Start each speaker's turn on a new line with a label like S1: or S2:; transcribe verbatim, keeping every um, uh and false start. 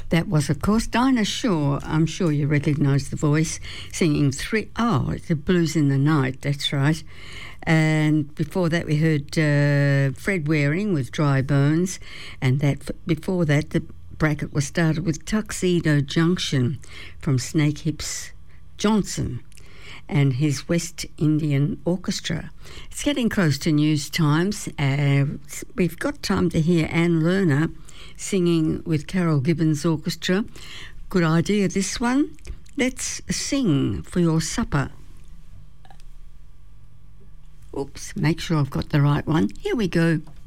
S1: That was, of course, Dinah Shore. I'm sure you recognise the voice, singing three... Oh, it's the Blues in the Night, that's right. And before that we heard uh, Fred Waring with Dry Bones, and that before that the bracket was started with Tuxedo Junction from Snake Hips Johnson and his West Indian Orchestra. It's getting close to news times. Uh, we've got time to hear Anne Lerner singing with Carol Gibbons Orchestra. Good idea, this one. Let's sing for your supper. Oops, make sure I've got the right one. Here we go.